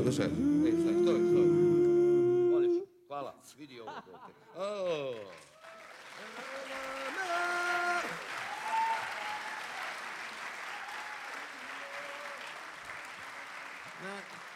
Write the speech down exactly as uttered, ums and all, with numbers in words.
još jednom. Ej, stoj, stoj, stoj. Voliš, hvala, vidi ovo, Boke. O. Na,